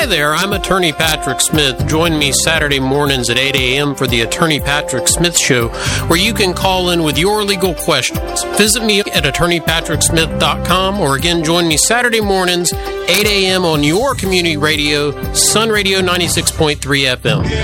there, I'm Attorney Patrick Smith. Join me Saturday mornings at 8 a.m. for the Attorney Patrick Smith Show, where you can call in with your legal questions. Visit me at attorneypatricksmith.com, or again, join me Saturday mornings, 8 a.m. on your community radio, Sun Radio 96.3 FM.